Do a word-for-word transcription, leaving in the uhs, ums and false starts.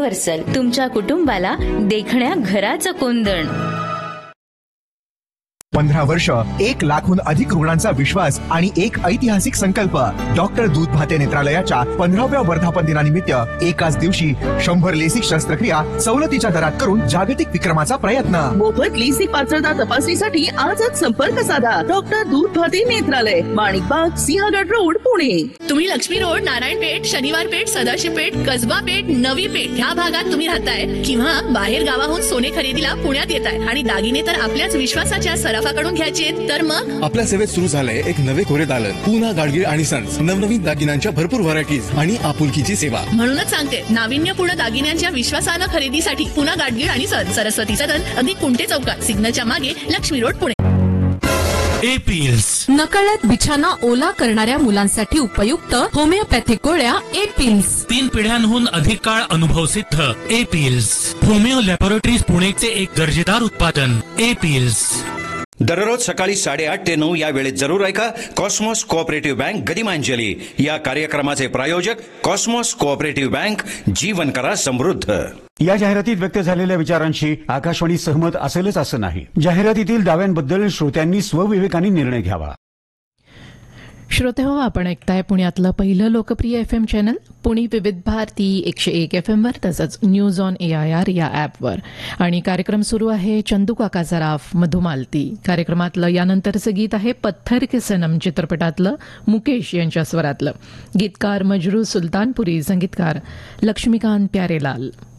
Universal, तुमच्या कुटुंबाला देखण्या घराचं कोंदण. पंधरा वर्ष, एक लाखहून अधिक रुग्णांचा विश्वास आणि एक ऐतिहासिक संकल्प. डॉक्टर दूध भाते नेत्रालयाच्या पंधराव्या वर्धापन दिनानिमित्त एकाच दिवशी शंभर लेसिक शस्त्रक्रिया सवलतीच्या दरात करून जागतिक विक्रमाचा प्रयत्न. मोफत लेसिक पात्रता तपासणीसाठी आजच संपर्क साधा. डॉक्टर दूध भाते नेत्रालय, माणिकबाग, सिंहगड रोड, पुणे. तुम्ही लक्ष्मी रोड, नारायणपेठ, शनिवार पेठ, सदाशिव पेठ, कसबा पेठ, नवी पेठ ह्या भागात तुम्ही राहताय किंवा बाहेर गावाहून सोने खरेदीला पुण्यात येताय आणि दागिने तर आपल्याच विश्वासाच्या सराफाकडून घ्यायचे, तर मग आपल्या सेवेत सुरू झालंय एक नवे कोरे दालन. पूना गाडगीळ आणि सन्स, नवनवीन दागिन्यांच्या भरपूर व्हरायटीज आणि आपुलकीची सेवा. म्हणूनच सांगते, नाविन्यपूर्ण दागिन्यांच्या विश्वासानं खरेदीसाठी पुना गाडगीळ आणि सन्स, सरस्वती सदन, अगदी कुंटे चौकात, सिग्नलच्या मागे, लक्ष्मी रोड, पुणे. एपिल्स, नकळत बिछाना ओला करणाऱ्या मुलांसाठी उपयुक्त होमिओपॅथिक गोळ्या एपिल्स. तीन पिढ्यांहून अधिक काळ अनुभव सिद्ध एपिल्स. होमिओ लॅबोरेटरीज पुणेचे एक दर्जेदार उत्पादन एपिल्स. दररोज सकाळी साडेआठ ते नऊ या वेळेत जरूर ऐका कॉस्मॉस कोऑपरेटिव्ह बँक गदिमांजली या कार्यक्रमाचे प्रायोजक कॉस्मॉस कोऑपरेटिव्ह बँक. जीवन करा समृद्ध. या जाहिरातीत व्यक्त झालेल्या विचारांशी आकाशवाणी सहमत असेलच असं नाही. जाहिरातीतील दाव्यांबद्दल श्रोत्यांनी स्वविवेकाने निर्णय घ्यावा. श्रोते हो, आपण ऐकताय पुण्यातलं पहिलं लोकप्रिय एफ एम चॅनल पुणे विविध भारती एकशे एक एफ एम वर, तसंच news on A I R या ॲपवर. आणि कार्यक्रम सुरू आहे चंदू काका जराफ मधुमालती. कार्यक्रमातलं यानंतरचं गीत आहे पत्थर के सनम चित्रपटातलं मुकेश यांच्या स्वरातलं. गीतकार मजरू सुलतानपुरी, संगीतकार लक्ष्मीकांत प्यारेलाल.